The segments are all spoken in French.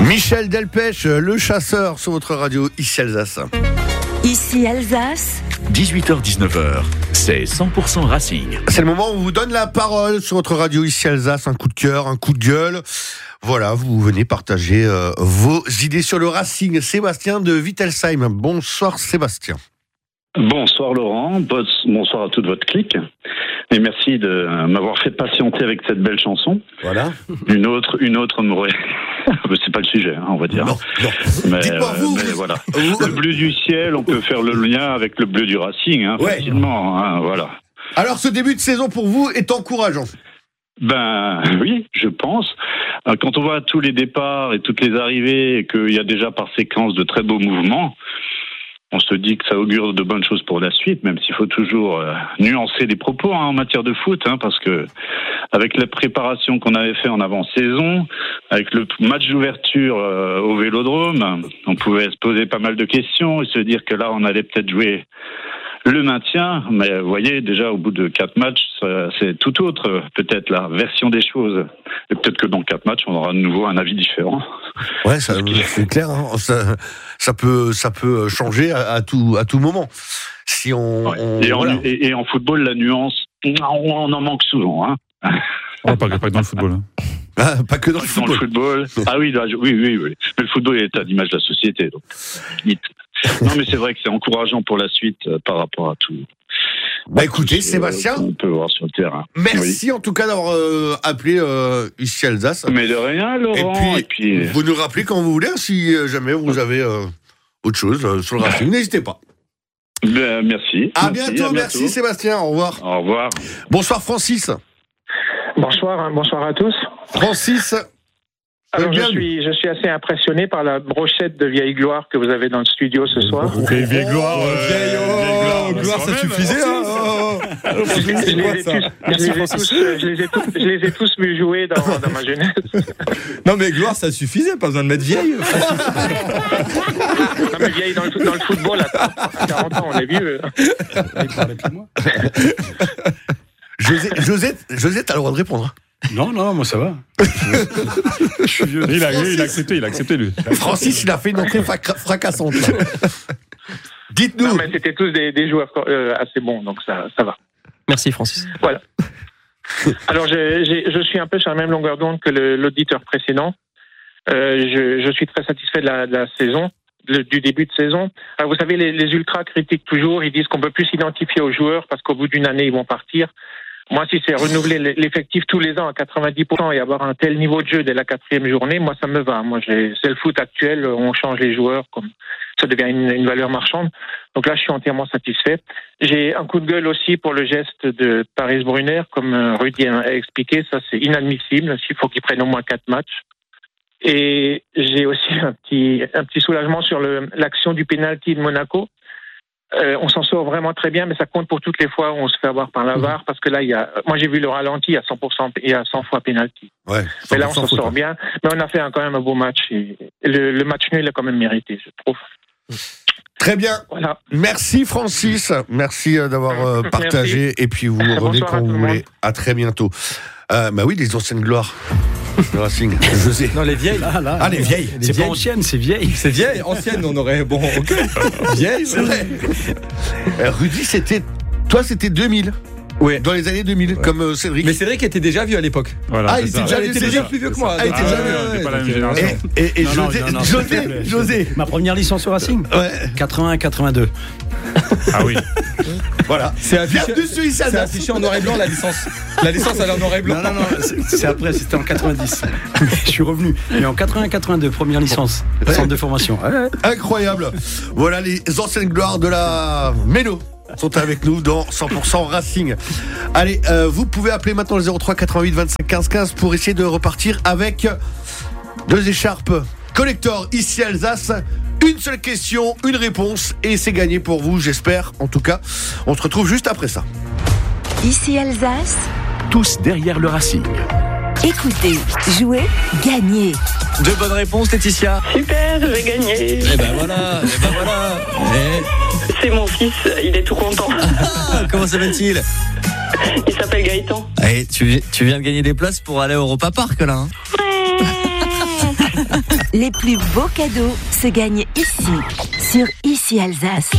Michel Delpech, le chasseur sur votre radio Ici Alsace. Ici Alsace. 18h-19h, c'est 100% Racing. C'est le moment où on vous donne la parole sur votre radio Ici Alsace, un coup de cœur, un coup de gueule. Voilà, vous venez partager vos idées sur le Racing. Sébastien de Wittelsheim. Bonsoir Sébastien. Bonsoir Laurent, bonsoir à toute votre clique. Et merci de m'avoir fait patienter avec cette belle chanson. Voilà. Une autre m'aurait... C'est pas le sujet, on va dire. Non. Mais, Dites-moi vous. mais voilà. Le bleu du ciel, on peut faire le lien avec le bleu du Racing, facilement. Voilà. Alors ce début de saison pour vous est encourageant. Ben oui, je pense. Quand on voit tous les départs et toutes les arrivées et qu'il y a déjà par séquence de très beaux mouvements, on se dit que ça augure de bonnes choses pour la suite, même s'il faut toujours nuancer les propos en matière de foot, parce que avec la préparation qu'on avait fait en avant-saison, avec le match d'ouverture au Vélodrome, on pouvait se poser pas mal de questions et se dire que là, on allait peut-être jouer le maintien, mais vous voyez, déjà au bout de 4 matchs, c'est tout autre, peut-être la version des choses. Et peut-être que dans 4 matchs, on aura de nouveau un avis différent. Ouais, c'est clair. Ça peut changer à tout moment. Si et en football, la nuance, on en manque souvent. Pas que dans le football. Pas que dans le football. Ah oui, oui. Mais le football est à l'image de la société. Donc, non, mais c'est vrai que c'est encourageant pour la suite par rapport à tout. Bah écoutez, Sébastien, on peut voir sur le terrain. Merci en tout cas d'avoir appelé ici Alsace. Mais de rien, Laurent. Et puis vous nous rappelez quand vous voulez, si jamais vous avez autre chose sur le Racing, n'hésitez pas. Ben, merci. À bientôt, merci Sébastien, au revoir. Au revoir. Bonsoir Francis. Bonsoir à tous. Francis. Alors je suis assez impressionné par la brochette de vieille gloire que vous avez dans le studio ce soir. Vieille gloire, gloire, ça suffisait. Je les ai tous vus jouer dans ma jeunesse. Non mais gloire, ça suffisait, pas besoin de mettre vieille. Non mais vieille dans le football, à 40 ans, on est vieux. José, t'as le droit de répondre. Non, moi ça va. Je suis vieux. Il a accepté lui. Francis, il a fait une entrée fracassante. Dites-nous. Non, mais c'était tous des joueurs assez bons, donc ça va. Merci Francis. Voilà. Alors je suis un peu sur la même longueur d'onde que l'auditeur précédent. Je suis très satisfait de la saison, du début de saison. Alors, vous savez, les ultras critiquent toujours, ils disent qu'on peut plus s'identifier aux joueurs parce qu'au bout d'une année, ils vont partir. Moi, si c'est renouveler l'effectif tous les ans à 90% et avoir un tel niveau de jeu dès la 4e journée, moi, ça me va. Moi, c'est le foot actuel, on change les joueurs, comme ça devient une valeur marchande. Donc là, je suis entièrement satisfait. J'ai un coup de gueule aussi pour le geste de Paris Brunner, comme Rudy a expliqué, ça c'est inadmissible. Il faut qu'il prenne au moins 4 matchs. Et j'ai aussi un petit soulagement sur l'action du pénalty de Monaco. On s'en sort vraiment très bien, mais ça compte pour toutes les fois où on se fait avoir par la VAR, parce que là, moi j'ai vu le ralenti, il y a 100%, il y a 100 fois pénalty. Ouais. Mais là, on s'en sort bien. Mais on a fait quand même un beau match. Et le match nul est quand même mérité, je trouve. Très bien. Voilà. Merci Francis. Merci d'avoir partagé. Merci. Et puis vous revenez quand vous voulez. À très bientôt. Bah oui, les anciennes gloires. Le Racing. José. Non, les vieilles. Les vieilles. C'est pas ancienne, c'est vieille. C'est vieille, ancienne, on aurait. Bon, ok. Vieille, c'est vrai. Rudy, c'était 2000. Ouais. Dans les années 2000, ouais. Comme Cédric. Mais Cédric était déjà vieux à l'époque. Voilà, il était déjà plus vieux que moi. Il était déjà vieux. Pas la même génération. Et José. Ma première licence au Racing. Ouais. 81-82. Ah oui. Voilà. C'est affiché en noir et blanc la licence. La licence elle est en noir et blanc. Non, c'est après, c'était en 90. Je suis revenu. Mais en 81-82, première licence. Centre de formation. Ouais. Incroyable. Voilà les anciennes gloires de la Méno sont avec nous dans 100% Racing. Allez, vous pouvez appeler maintenant le 03 88 25 15 15 pour essayer de repartir avec 2 écharpes collector ici Alsace. Une seule question, une réponse et c'est gagné pour vous, j'espère. En tout cas, on se retrouve juste après ça. Ici Alsace. Tous derrière le Racing. Écoutez, jouez, gagnez. 2 bonnes réponses, Laetitia. Super, j'ai gagné. Et ben voilà. C'est mon fils, il est tout content. Comment s'appelle-t-il ? Il s'appelle Gaëtan. Hey, tu viens de gagner des places pour aller au Europa Park là. Ouais. Les plus beaux cadeaux se gagnent ici, sur Ici Alsace.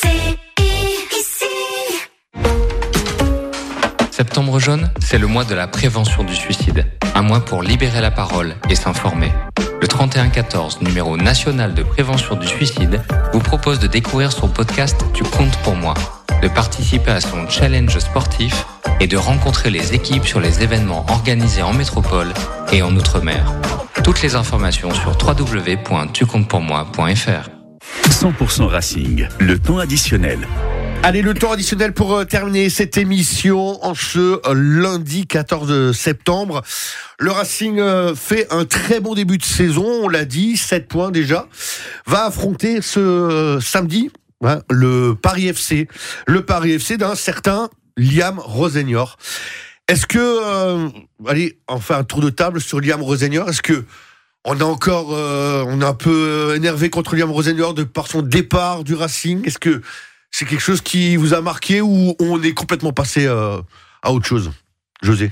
Septembre jaune, c'est le mois de la prévention du suicide. Un mois pour libérer la parole et s'informer. Le 3114, numéro national de prévention du suicide, vous propose de découvrir son podcast Tu comptes pour moi, de participer à son challenge sportif et de rencontrer les équipes sur les événements organisés en métropole et en Outre-mer. Toutes les informations sur www.tucomptespourmoi.fr. 100% Racing, le temps additionnel. Allez, le temps additionnel pour terminer cette émission en ce lundi 14 septembre. Le Racing fait un très bon début de saison, on l'a dit, 7 points déjà. Va affronter ce samedi le Paris FC. Le Paris FC d'un certain Liam Rossignol. Est-ce que... allez, on fait un tour de table sur Liam Rossignol. Est-ce que on est encore... on est un peu énervé contre Liam Rossignol de par son départ du Racing? Est-ce que c'est quelque chose qui vous a marqué ou on est complètement passé à autre chose, José?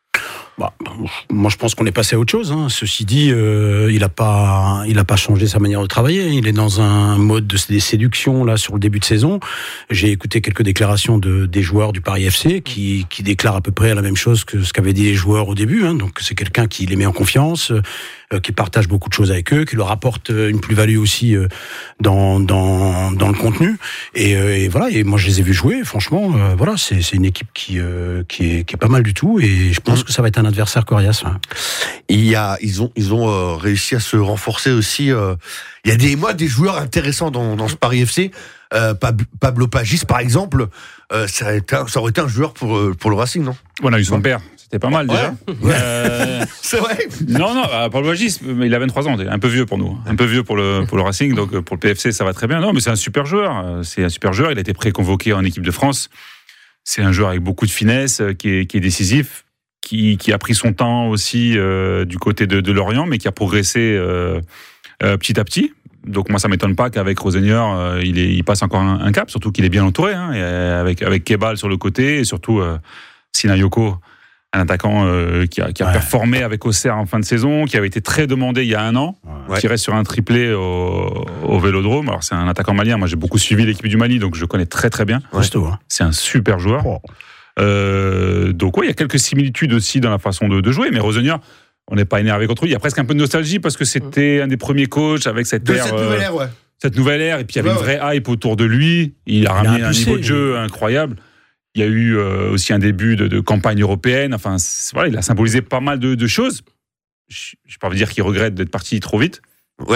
Moi, je pense qu'on est passé à autre chose. Ceci dit, il a pas changé sa manière de travailler. Il est dans un mode de séduction là sur le début de saison. J'ai écouté quelques déclarations des joueurs du Paris FC qui déclarent à peu près la même chose que ce qu'avaient dit les joueurs au début. Donc c'est quelqu'un qui les met en confiance, qui partage beaucoup de choses avec eux, qui leur apporte une plus-value aussi dans le contenu. Et voilà. Et moi, je les ai vus jouer. Franchement, voilà, c'est une équipe qui est pas mal du tout. Et je pense que ça va être un adversaire coriace. Ils ont réussi à se renforcer aussi. Il y a des joueurs intéressants dans ce Paris FC. Pablo Pagis, par exemple, ça aurait été un joueur pour le Racing, non? On a eu son père. C'était pas mal déjà. C'est vrai. Non, Pablo Pagis, il a 23 ans, un peu vieux pour nous, un peu vieux pour le Racing, donc pour le PFC ça va très bien. Non, mais c'est un super joueur. Il a été pré-convoqué en équipe de France. C'est un joueur avec beaucoup de finesse, qui est décisif, qui a pris son temps aussi du côté de Lorient, mais qui a progressé petit à petit. Donc moi ça m'étonne pas qu'avec Rossignol il passe encore un cap, surtout qu'il est bien entouré, et avec Kebal sur le côté et surtout Sinayoko, un attaquant qui a performé avec Auxerre en fin de saison, qui avait été très demandé il y a 1 an, qui reste sur un triplé au Vélodrome. Alors c'est un attaquant malien, moi j'ai beaucoup suivi l'équipe du Mali, donc je le connais très très bien. C'est un super joueur. Donc il y a quelques similitudes aussi dans la façon de jouer, mais Rossignol, on n'est pas énervé contre lui. Il y a presque un peu de nostalgie parce que c'était un des premiers coachs avec cette nouvelle ère, cette nouvelle ère, et puis il y avait une vraie hype autour de lui. Il a ramené un niveau de jeu incroyable. Il y a eu aussi un début de campagne européenne. Enfin, il a symbolisé pas mal de choses. Je ne vais pas vous dire qu'il regrette d'être parti trop vite, mais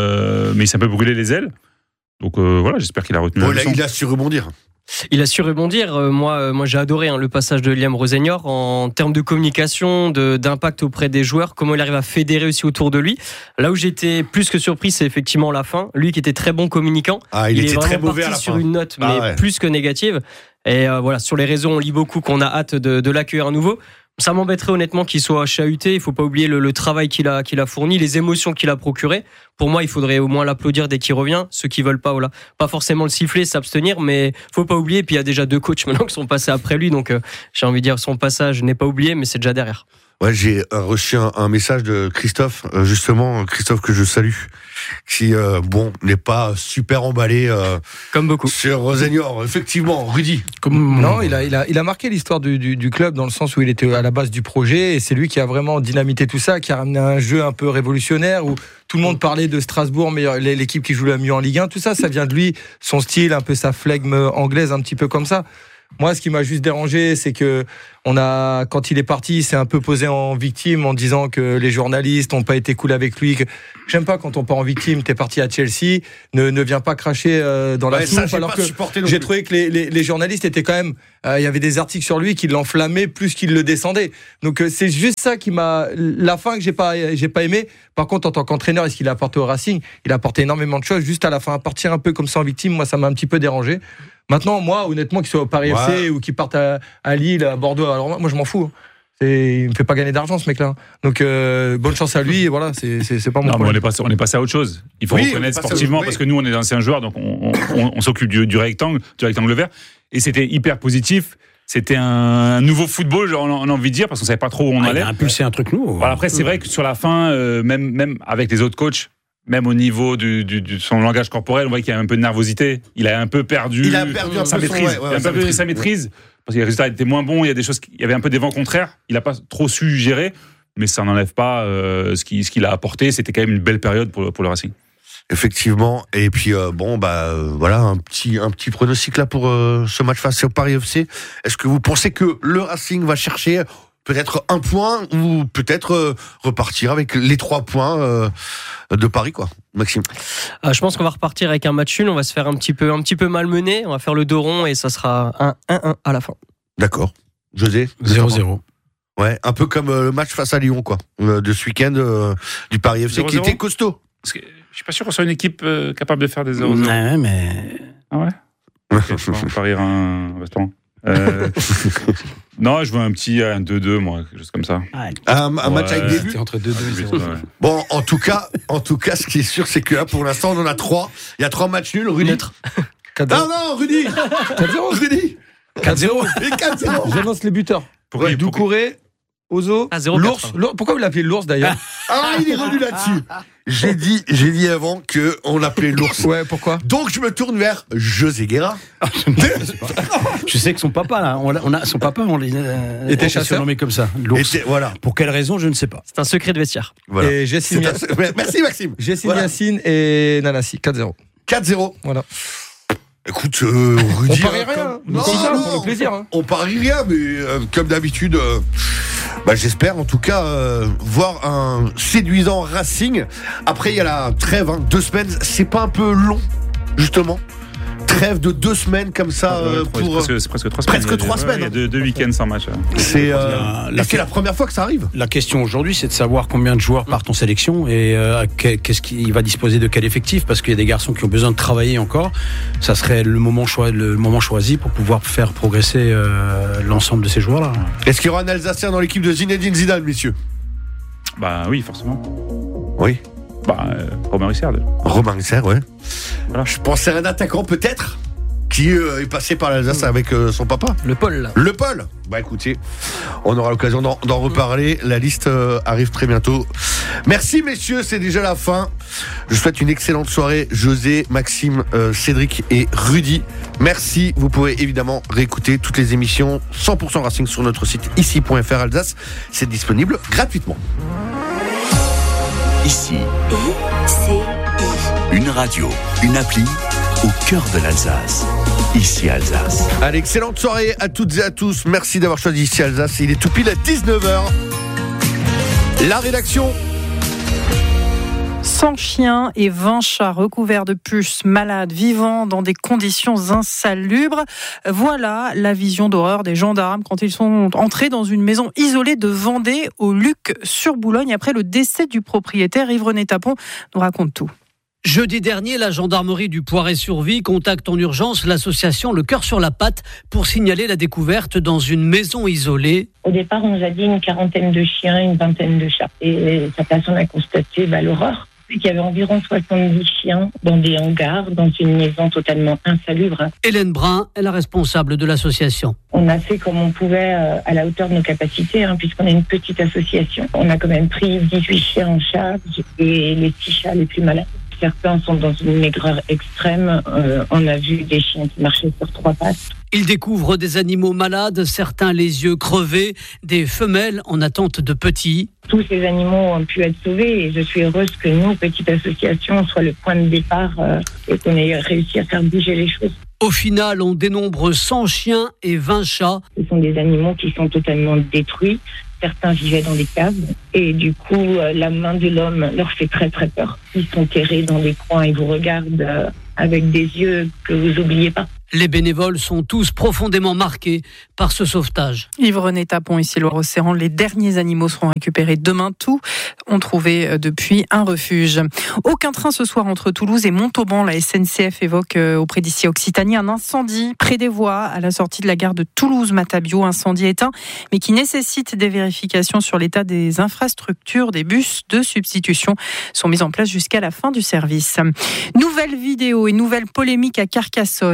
il s'est un peu brûlé les ailes. Donc j'espère qu'il a retenu la leçon. Il a su rebondir. Il a su rebondir. Moi, j'ai adoré le passage de Liam Rossignol en termes de communication, d'impact auprès des joueurs, comment il arrive à fédérer aussi autour de lui. Là où j'étais plus que surpris, c'est effectivement la fin. Lui qui était très bon communicant, il était est très vraiment mauvais à la parti sur fin. une note, mais plus que négative. Et sur les réseaux, on lit beaucoup qu'on a hâte de l'accueillir à nouveau. Ça m'embêterait honnêtement qu'il soit chahuté. Il faut pas oublier le travail qu'il a fourni, les émotions qu'il a procurées. Pour moi, il faudrait au moins l'applaudir dès qu'il revient. Ceux qui veulent pas, pas forcément le siffler, s'abstenir, mais faut pas oublier. Puis il y a déjà 2 coachs maintenant qui sont passés après lui, donc j'ai envie de dire son passage n'est pas oublié, mais c'est déjà derrière. Ouais, j'ai reçu un message de Christophe, justement, Christophe que je salue, qui n'est pas super emballé comme beaucoup sur Rossignol, effectivement. Rudy. Non, il a marqué l'histoire du club dans le sens où il était à la base du projet, et c'est lui qui a vraiment dynamité tout ça, qui a ramené un jeu un peu révolutionnaire où tout le monde parlait de Strasbourg, mais l'équipe qui joue la mieux en Ligue 1, tout ça vient de lui, son style, un peu sa flegme anglaise, un petit peu comme ça. Moi, ce qui m'a juste dérangé, c'est que quand il est parti, il s'est un peu posé en victime en disant que les journalistes n'ont pas été cool avec lui. J'aime pas quand on part en victime. T'es parti à Chelsea, ne viens pas cracher dans la soupe. Alors que j'ai trouvé que les journalistes étaient quand même. Il y avait des articles sur lui qui l'enflammaient plus qu'il le descendaient. Donc c'est juste ça qui m'a. La fin que j'ai pas aimé. Par contre, en tant qu'entraîneur, est-ce qu'il a apporté au Racing? Il a apporté énormément de choses. Juste à la fin, partir un peu comme ça en victime, moi, ça m'a un petit peu dérangé. Maintenant, moi, honnêtement, qu'il soit au Paris FC ou qu'il parte à Lille, à Bordeaux, alors moi, je m'en fous. Il me fait pas gagner d'argent, ce mec-là. Donc, bonne chance à lui. Et voilà, c'est pas mon problème. On est passé à autre chose. Il faut reconnaître sportivement, parce que nous, on est d'anciens joueurs, donc on s'occupe du rectangle vert. Et c'était hyper positif. c'était un nouveau football, on a envie de dire, parce qu'on savait pas trop où on allait. Il a impulsé un truc nouveau. Voilà, après, c'est vrai que sur la fin, même avec les autres coachs, même au niveau de son langage corporel, on voit qu'il y a un peu de nervosité. Il a un peu perdu, sa maîtrise. Sa maîtrise. Parce que les résultats étaient moins bons, il y avait un peu des vents contraires. Il n'a pas trop su gérer, mais ça n'enlève pas ce qu'il a apporté. C'était quand même une belle période pour le Racing. Effectivement. Et puis voilà, un petit pronostic là pour ce match face au Paris FC. Est-ce que vous pensez que le Racing va chercher peut-être un point ou peut-être repartir avec les 3 points de Paris, quoi, Maxime? Je pense qu'on va repartir avec un match nul. On va se faire un petit peu malmener. On va faire le dos rond et ça sera un 1-1 à la fin. D'accord. José? 0-0. Ouais, un peu comme le match face à Lyon, quoi, de ce week-end du Paris FC 0-0. Qui était costaud. Parce que je suis pas sûr qu'on soit une équipe capable de faire des 0-0. Ouais, mais... Ah ouais? Okay, on va parier un restaurant. Non, je veux un petit 2-2, moi, quelque chose comme ça. Un match avec des buts entre 2-2 et 0. Bon, en tout cas, ce qui est sûr, c'est que là, pour l'instant, on en a 3. Il y a 3 matchs nuls. Rudy. Non, Rudy. 4-0, Rudy. 4-0. Et 4-0. J'annonce les buteurs. Doucouré, Ozo, l'ours. Pourquoi vous l'appelez l'ours d'ailleurs? Ah, il est revenu là-dessus. J'ai dit avant qu'on l'appelait l'ours. Ouais, pourquoi? Donc je me tourne vers José Guerra. Je sais que son papa, là, son papa, on était surnommé comme ça. L'ours. Voilà. Pour quelle raison, je ne sais pas. C'est un secret de vestiaire. Voilà. Et Jessine. Merci Maxime. Jessine Yacine et Nanassi. 4-0. 4-0. Voilà. Écoute, Rudy. On parie rien. Non, pour le plaisir. Hein. On parie rien, mais comme d'habitude, j'espère en tout cas voir un séduisant Racing. Après, il y a la trêve, 2 semaines. C'est pas un peu long, justement? Trêve de 2 semaines comme ça pour. C'est presque 3 semaines. Presque 3 semaines. Il y a 2 week-ends sans match. C'est la première fois que ça arrive. La question aujourd'hui, c'est de savoir combien de joueurs partent en sélection et qu'est-ce qu'il va disposer de quel effectif, parce qu'il y a des garçons qui ont besoin de travailler encore. Ça serait le moment choisi pour pouvoir faire progresser l'ensemble de ces joueurs-là. Est-ce qu'il y aura un Alsacien dans l'équipe de Zinedine Zidane, messieurs? Bah oui, forcément. Oui. Romain Risser. Romain Risser, ouais. Voilà. Je pensais à un attaquant peut-être qui est passé par l'Alsace avec son papa. Le Paul. Bah écoutez, on aura l'occasion d'en reparler. La liste arrive très bientôt. Merci messieurs, c'est déjà la fin. Je vous souhaite une excellente soirée. José, Maxime, Cédric et Rudy. Merci. Vous pouvez évidemment réécouter toutes les émissions 100% Racing sur notre site ici.fr Alsace. C'est disponible gratuitement. Ici, une radio, une appli au cœur de l'Alsace. Ici Alsace. Allez, excellente soirée à toutes et à tous. Merci d'avoir choisi Ici Alsace. Il est tout pile à 19h. La rédaction. 100 chiens et 20 chats recouverts de puces, malades, vivant dans des conditions insalubres. Voilà la vision d'horreur des gendarmes quand ils sont entrés dans une maison isolée de Vendée, au Luc sur Boulogne, après le décès du propriétaire. Yves-René Tapon nous raconte tout. Jeudi dernier, la gendarmerie du Poiret-sur-Vie contacte en urgence l'association Le Cœur sur la Patte pour signaler la découverte dans une maison isolée. Au départ, on nous a dit une quarantaine de chiens, une vingtaine de chats. Et sur place, on a constaté l'horreur. Il y avait environ 70 chiens dans des hangars, dans une maison totalement insalubre. Hélène Brun est la responsable de l'association. On a fait comme on pouvait à la hauteur de nos capacités, puisqu'on est une petite association. On a quand même pris 18 chiens en charge et les 6 chats les plus malades. Certains sont dans une maigreur extrême. On a vu des chiens qui marchaient sur 3 pattes. Ils découvrent des animaux malades, certains les yeux crevés, des femelles en attente de petits. Tous ces animaux ont pu être sauvés et je suis heureuse que nous, petite association, soit le point de départ et qu'on ait réussi à faire bouger les choses. Au final, on dénombre 100 chiens et 20 chats. Ce sont des animaux qui sont totalement détruits. Certains vivaient dans des caves et du coup, la main de l'homme leur fait très très peur. Ils sont terrés dans des coins et vous regardent avec des yeux que vous n'oubliez pas. Les bénévoles sont tous profondément marqués par ce sauvetage. Yves-René Tapon, ici l'Océan. Les derniers animaux seront récupérés demain. Tous ont trouvé depuis un refuge. Aucun train ce soir entre Toulouse et Montauban. La SNCF évoque auprès d'ici Occitanie un incendie près des voies à la sortie de la gare de Toulouse-Matabio. Incendie éteint, mais qui nécessite des vérifications sur l'état des infrastructures. Des bus de substitution sont mis en place jusqu'à la fin du service. Nouvelle vidéo et nouvelle polémique à Carcassonne. Après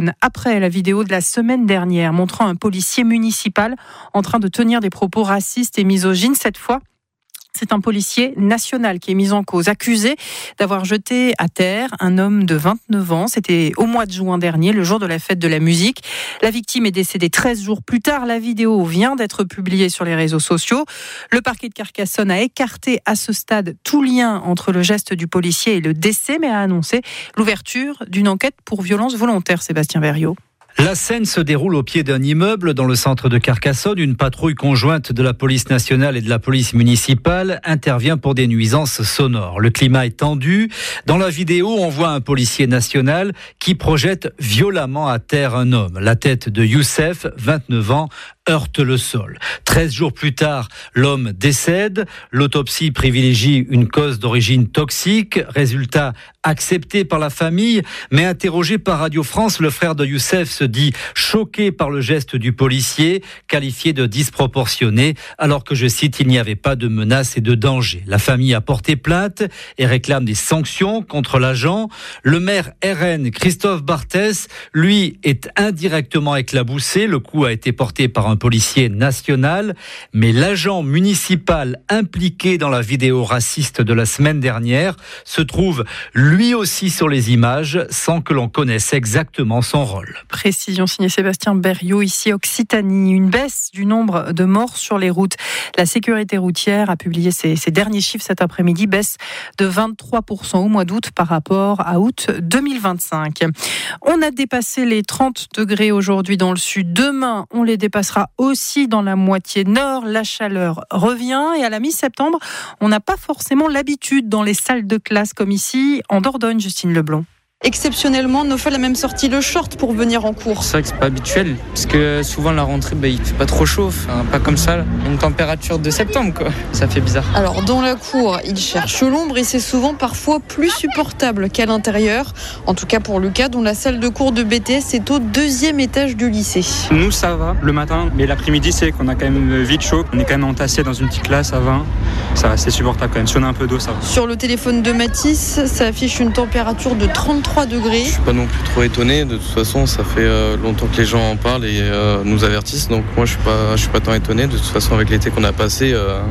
après la vidéo de la semaine dernière montrant un policier municipal en train de tenir des propos racistes et misogynes. Cette fois, c'est un policier national qui est mis en cause, accusé d'avoir jeté à terre un homme de 29 ans. C'était au mois de juin dernier, le jour de la fête de la musique. La victime est décédée 13 jours plus tard. La vidéo vient d'être publiée sur les réseaux sociaux. Le parquet de Carcassonne a écarté à ce stade tout lien entre le geste du policier et le décès, mais a annoncé l'ouverture d'une enquête pour violence volontaire. Sébastien Verriot. La scène se déroule au pied d'un immeuble dans le centre de Carcassonne. Une patrouille conjointe de la police nationale et de la police municipale intervient pour des nuisances sonores. Le climat est tendu. Dans la vidéo, on voit un policier national qui projette violemment à terre un homme. La tête de Youssef, 29 ans, heurte le sol. 13 jours plus tard, l'homme décède. L'autopsie privilégie une cause d'origine toxique. Résultat accepté par la famille, mais interrogé par Radio France, le frère de Youssef se dit choqué par le geste du policier, qualifié de disproportionné, alors que, je cite, il n'y avait pas de menace et de danger. La famille a porté plainte et réclame des sanctions contre l'agent. Le maire RN, Christophe Barthès, lui, est indirectement éclaboussé. Le coup a été porté par un policier national, mais l'agent municipal impliqué dans la vidéo raciste de la semaine dernière se trouve lui aussi sur les images sans que l'on connaisse exactement son rôle. Précision signée Sébastien Berriot, ici Occitanie. Une baisse du nombre de morts sur les routes. La sécurité routière a publié ses derniers chiffres cet après-midi, baisse de 23% au mois d'août par rapport à août 2025. On a dépassé les 30 degrés aujourd'hui dans le sud. Demain, on les dépassera aussi dans la moitié nord. La chaleur revient et à la mi-septembre, on n'a pas forcément l'habitude dans les salles de classe comme ici en Dordogne, Justine Leblond. Exceptionnellement, Nofel a même sorti le short pour venir en cours. C'est vrai que c'est pas habituel, parce que souvent la rentrée, il fait pas trop chaud, pas comme ça, une température de septembre, quoi. Ça fait bizarre. Alors dans la cour, il cherche l'ombre et c'est souvent parfois plus supportable qu'à l'intérieur. En tout cas pour Lucas, dont la salle de cours de BTS est au 2e étage du lycée. Nous ça va le matin, mais l'après-midi c'est qu'on a quand même vite chaud. On est quand même entassé dans une petite classe à 20. Ça va, c'est supportable quand même. Si on a un peu d'eau, ça va. Sur le téléphone de Mathis, ça affiche une température de 33 degrés. Je suis pas non plus trop étonné. De toute façon, ça fait longtemps que les gens en parlent et nous avertissent. Donc moi, je suis pas tant étonné. De toute façon, avec l'été qu'on a passé,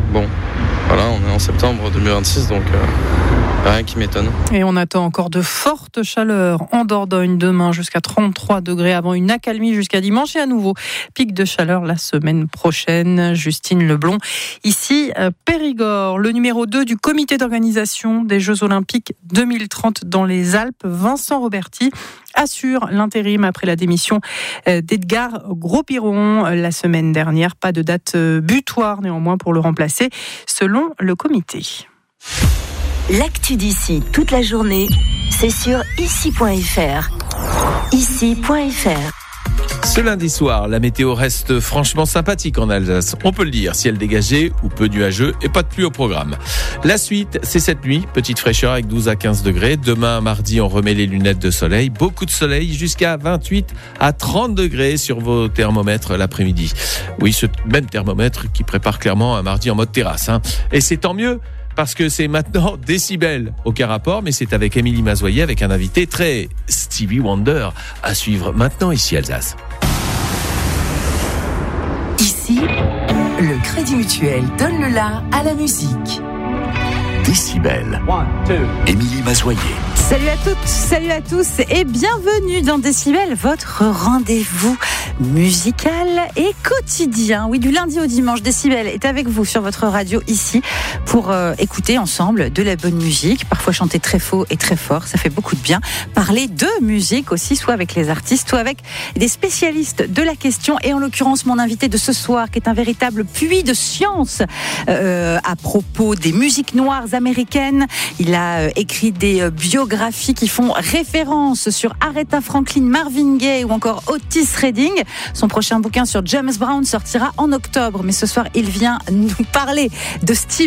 voilà, on est en septembre 2026, donc rien qui m'étonne. Et on attend encore de fortes chaleurs en Dordogne demain jusqu'à 33 degrés avant une accalmie jusqu'à dimanche et à nouveau pic de chaleur la semaine prochaine. Justine Leblond, ici Périgord. Le numéro 2 du comité d'organisation des Jeux Olympiques 2030 dans les Alpes, Vincent Roberti, assure l'intérim après la démission d'Edgar Gros-Piron la semaine dernière. Pas de date butoir néanmoins pour le remplacer, selon le comité. L'actu d'ici toute la journée, c'est sur ici.fr. Ici.fr. Ce lundi soir, la météo reste franchement sympathique en Alsace. On peut le dire, ciel dégagé ou peu nuageux et pas de pluie au programme. La suite, c'est cette nuit, petite fraîcheur avec 12 à 15 degrés. Demain, mardi, on remet les lunettes de soleil. Beaucoup de soleil jusqu'à 28 à 30 degrés sur vos thermomètres l'après-midi. Oui, ce même thermomètre qui prépare clairement un mardi en mode terrasse. Et c'est tant mieux, parce que c'est maintenant Décibel. Aucun rapport, mais c'est avec Émilie Mazoyer, avec un invité très Stevie Wonder à suivre maintenant ici Alsace. Ici, le Crédit Mutuel donne le la à la musique. Décibel. Émilie Mazoyer. Salut à toutes, salut à tous et bienvenue dans Décibel, votre rendez-vous musical et quotidien. Oui, du lundi au dimanche, Décibel est avec vous sur votre radio ici pour écouter ensemble de la bonne musique, parfois chanter très faux et très fort, ça fait beaucoup de bien. Parler de musique aussi, soit avec les artistes, soit avec des spécialistes de la question et en l'occurrence mon invité de ce soir qui est un véritable puits de science à propos des musiques noires américaines. Il a écrit des biographies qui font référence sur Aretha Franklin, Marvin Gaye ou encore Otis Redding. Son prochain bouquin sur James Brown sortira en octobre. Mais ce soir, il vient nous parler de Steve